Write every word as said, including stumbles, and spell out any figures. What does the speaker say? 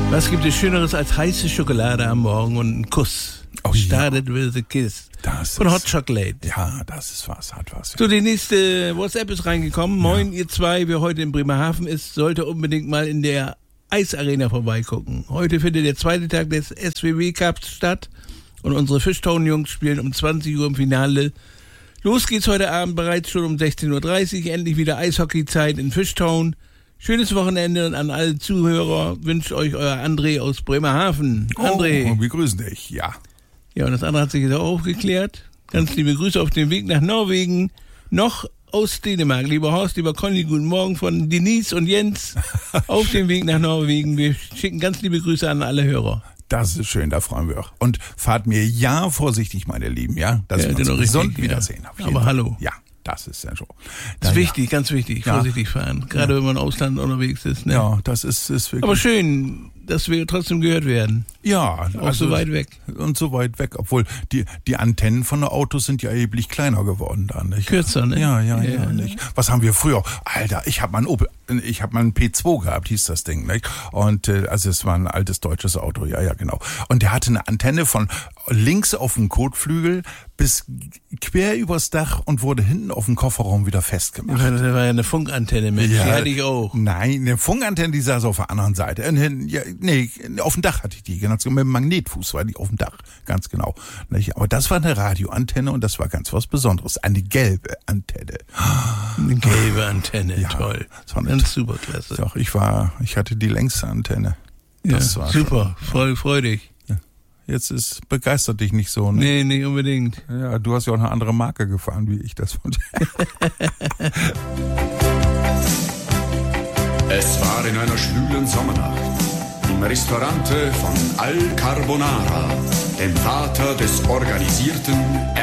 Was gibt es Schöneres als heiße Schokolade am Morgen und ein Kuss? Oh, Started ja. with a kiss. Das Von ist, Hot Chocolate. Ja, das ist was, hat was. So, die nächste WhatsApp ist reingekommen. Ja. Moin, ihr zwei, wer heute in Bremerhaven ist, sollte unbedingt mal in der Eisarena vorbeigucken. Heute findet der zweite Tag des S W W Cups statt und unsere Fishtown-Jungs spielen um zwanzig Uhr im Finale. Los geht's heute Abend bereits schon um sechzehn Uhr dreißig. Endlich wieder Eishockeyzeit in Fishtown. Schönes Wochenende und an alle Zuhörer wünscht euch euer André aus Bremerhaven. André. Oh, wir grüßen dich, ja. Ja, und das andere hat sich jetzt auch aufgeklärt. Ganz liebe Grüße auf dem Weg nach Norwegen. Noch aus Dänemark. Lieber Horst, lieber Conny, guten Morgen von Denise und Jens auf dem Weg nach Norwegen. Wir schicken ganz liebe Grüße an alle Hörer. Das ist schön, da freuen wir auch. Und fahrt mir ja vorsichtig, meine Lieben, ja? Dass ja, wir uns genau gesund richtig, wiedersehen. Ja. Aber hallo. Ja, das ist ja schon. Das ist ja, wichtig, ganz wichtig. Ja. Vorsichtig fahren. Gerade ja. wenn man im Ausland unterwegs ist. Ne? Ja, das ist, ist wirklich. Aber schön, dass wir trotzdem gehört werden. Ja. Auch also, so weit weg. Und so weit weg. Obwohl, die, die Antennen von den Autos sind ja erheblich kleiner geworden da, nicht? Kürzer, ne? Ja, ja, ja, ja, ja. nicht? Was haben wir früher? Alter, ich habe mal ein Opel, ich habe mal ein P zwei gehabt, hieß das Ding, nicht? Und, äh, also es war ein altes deutsches Auto, ja, ja, genau. Und der hatte eine Antenne von links auf dem Kotflügel bis quer übers Dach und wurde hinten auf dem Kofferraum wieder festgemacht. Das war ja eine Funkantenne, Mensch. Ja, die hatte ich auch. Nein, eine Funkantenne, die saß auf der anderen Seite. Ja, nee, auf dem Dach hatte ich die, ganz genau, mit dem Magnetfuß war die auf dem Dach, ganz genau. Aber das war eine Radioantenne und das war ganz was Besonderes. Eine gelbe Antenne. Eine gelbe Antenne, ja, toll. Das war ganz super klasse. Doch, ich war, ich hatte die längste Antenne. Das ja, war super, schon, voll freudig. Jetzt ist, begeistert dich nicht so, ne? Nee, nicht unbedingt. Ja, du hast ja auch eine andere Marke gefahren, wie ich das fand. Es war in einer schwülen Sommernacht im Restaurante von Al Carbonara, dem Vater des organisierten